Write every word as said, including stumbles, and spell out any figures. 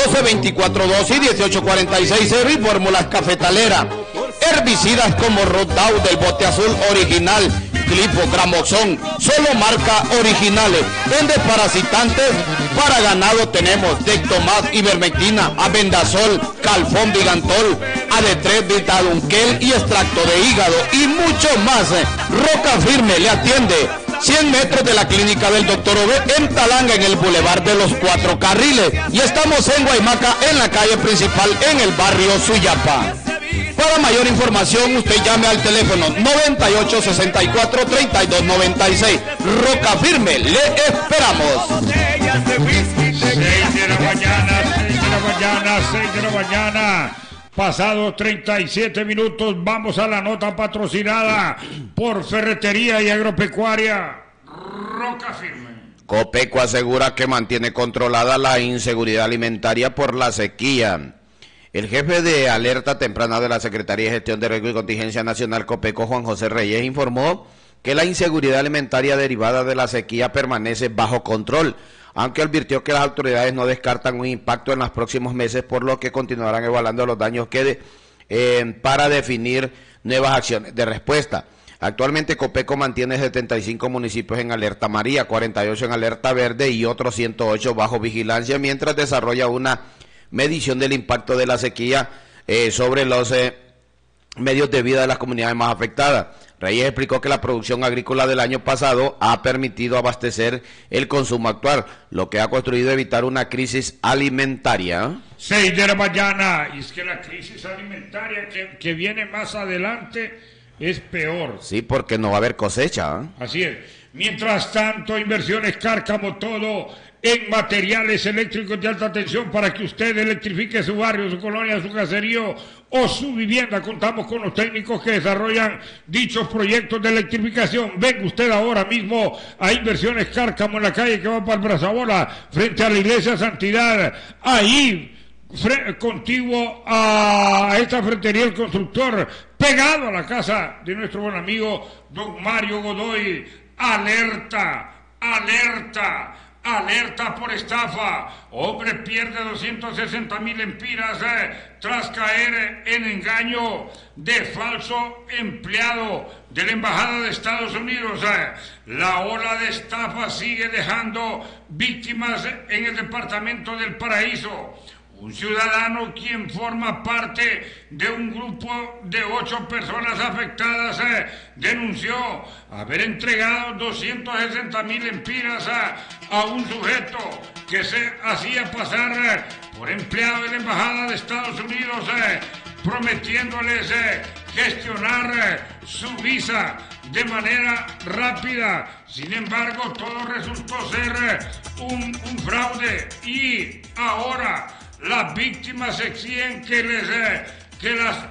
doce veinticuatro doce y dieciocho cuarenta y seis cero y fórmulas cafetaleras. Herbicidas como Roundup del bote azul original, Clipo, Gramoxón, solo marca originales. En desparasitantes para ganado tenemos Dectomax, Ivermectina, Abendazol, Calfón, Vigantol, A D tres, Vitadunquel y extracto de hígado y mucho más. Roca Firme le atiende cien metros de la clínica del doctor Ove en Talanga, en el Boulevard de los Cuatro Carriles, y estamos en Guaymaca, en la calle principal, en el barrio Suyapa. Para mayor información, usted llame al teléfono noventa y ocho sesenta y cuatro treinta y dos noventa y seis. Roca Firme, le esperamos. seis de la mañana, seis de la mañana, seis de la mañana. Pasados treinta y siete minutos, vamos a la nota patrocinada por Ferretería y Agropecuaria Roca Firme. Copeco asegura que mantiene controlada la inseguridad alimentaria por la sequía. El jefe de alerta temprana de la Secretaría de Gestión de Riesgo y Contingencia Nacional, Copeco, Juan José Reyes, informó que la inseguridad alimentaria derivada de la sequía permanece bajo control, aunque advirtió que las autoridades no descartan un impacto en los próximos meses, por lo que continuarán evaluando los daños que de, eh, para definir nuevas acciones de respuesta. Actualmente Copeco mantiene setenta y cinco municipios en alerta amarilla, cuarenta y ocho en alerta verde y otros ciento ocho bajo vigilancia, mientras desarrolla una medición del impacto de la sequía eh, sobre los eh, medios de vida de las comunidades más afectadas. Reyes explicó que la producción agrícola del año pasado ha permitido abastecer el consumo actual, lo que ha construido evitar una crisis alimentaria. seis de la mañana, y es que la crisis alimentaria que, que viene más adelante es peor. Sí, porque no va a haber cosecha, ¿eh? Así es. Mientras tanto, Inversiones Cárcamo, todo en materiales eléctricos de alta tensión para que usted electrifique su barrio, su colonia, su caserío o su vivienda. Contamos con los técnicos que desarrollan dichos proyectos de electrificación. Venga usted ahora mismo a Inversiones Cárcamo, en la calle que va para el Brazabola, frente a la Iglesia Santidad. Ahí, contiguo a esta ferretería El Constructor, pegado a la casa de nuestro buen amigo don Mario Godoy. Alerta, alerta, alerta por estafa. Hombre pierde doscientos sesenta mil empiras eh, tras caer en engaño de falso empleado de la Embajada de Estados Unidos. Eh. La ola de estafa sigue dejando víctimas en el departamento del Paraíso. Un ciudadano quien forma parte de un grupo de ocho personas afectadas eh, denunció haber entregado doscientos sesenta mil empiras a, a un sujeto que se hacía pasar eh, por empleado de la Embajada de Estados Unidos, eh, prometiéndoles eh, gestionar eh, su visa de manera rápida. Sin embargo, todo resultó ser eh, un, un fraude, y ahora las víctimas exigen que les eh, que las